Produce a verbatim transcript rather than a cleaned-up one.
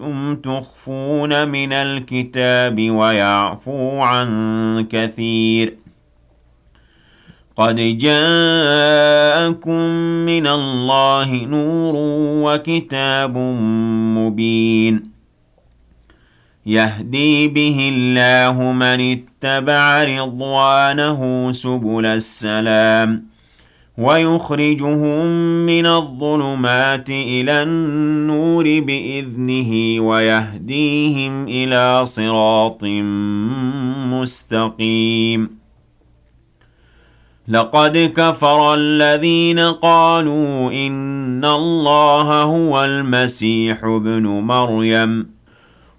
كنتم تخفون من الكتاب ويعفو عن كثير قد جاءكم من الله نور وكتاب مبين يهدي به الله من اتبع رضوانه سبل السلام ويخرجهم من الظلمات إلى النور بإذنه ويهديهم إلى صراط مستقيم لقد كفر الذين قالوا إن الله هو المسيح ابن مريم